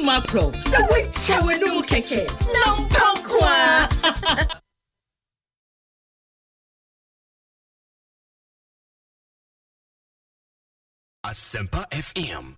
macro. The way Chawenu Keke. No Pankwa. Asempa FM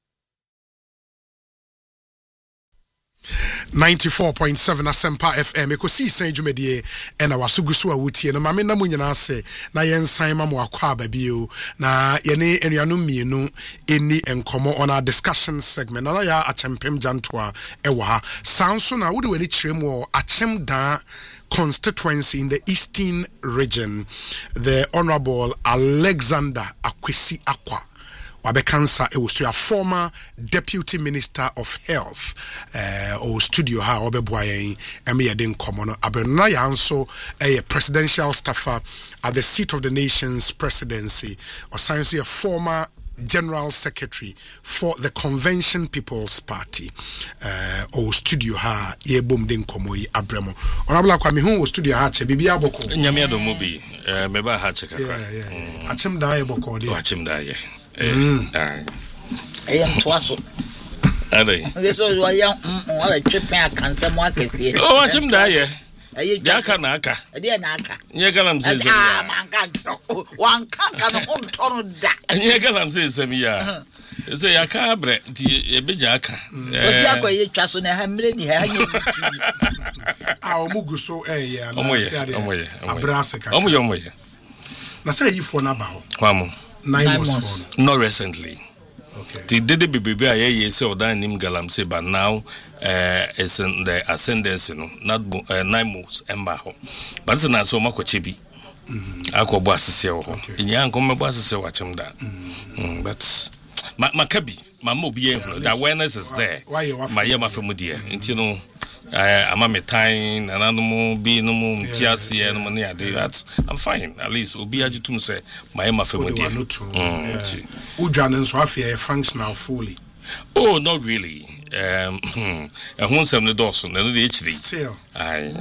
94.7 Asempa FM ekosi san dwumedie ena wasugusu awutie no mame na munyina ase na yensan ma mo akwa babio na yene enuanum mienu eni enkomo on our discussion segment na ya achempem jantoa ewa ha sanso na wode wani kiremu achem dan constituency in the eastern region. The Honorable Alexander Akwesi Akwa Wabekansa a former Deputy Minister of Health or studio ha obeboayen emiyeden komono abenna yanso a presidential staffer at the seat of the nation's presidency or science a former General Secretary for the Convention People's Party or studio ha ye bomden komoyi abremo onabla kwa mi hu studio ha che bibia boko nyame adomo bi meba ha che kakra achim da ye boko de achim da ye twaso ade so wa tripping akansa mo akese oh achim da ye Jaka na aka. Ade na aka. Nye galam se se. Ah man kan wan kan no ontono da. Nye galam se se mi ya. Se ya ka bre ti e be jaka. Osi akwaye twa so na ha mre ni ha nye. Ah omuguso ya na se ade. Abrase ka. Omoye. Na say you for na ba ho. Kwamo. 9 months. Not recently. Okay. The dede baby aye say odan nim galam say but now it's in the ascendancy no not 9 months emba ho but it's na so makoche bi akobo asese ho inya anko mebo asese wa chimda but makabi mama obi ehunu the awareness is there my yema famudie enti no ama metain nananom bi no mu tiase no ne ade that I'm fine at least obi agitum say my yema famudie udwane nso afia functional fully. Oh, not really. A home some doors on the HD. Still. Aye.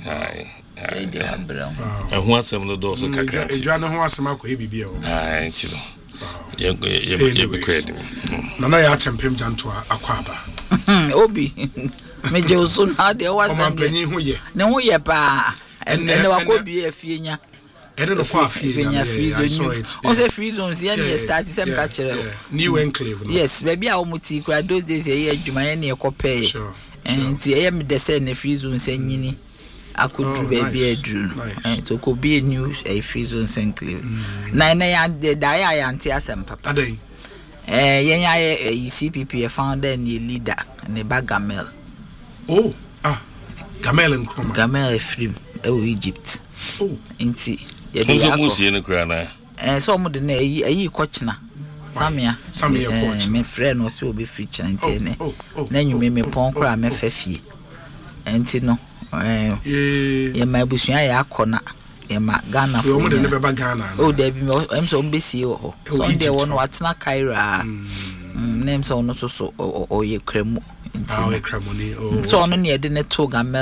A home some doors of Kakati. You know what's my baby. Aye, you be credit. Nana ya champion jantoa akwaba. Obi. Meje soon had there was something who ye. No ye pa. And no ko bi afienya. I don't know what on say free zones here near start sem ka kire new enclave no yes baby a omuti kura those days here adwuma ye ne ekopay and here me de say ne free zones anyini akodu baby adru and to ko be new free zones enclave na ya de da ya anti asem papa adai yen ya CPP founder and leader ne Bagamel oh Gamel and Kroma Gamel Efrim Egypt inti Muzo musi ne kura na so mo de na ayi kochina Samia kochina me friend no so be feature nti ne na nyume me pon kura me fafie enti no ye ma busua ya akona ye ma Ghana for mo de ne beba Ghana oh there be em so mbesi ho so there one watna Cairo name so no so o ye kremu nti kremu ni so no ne de ne to Gamel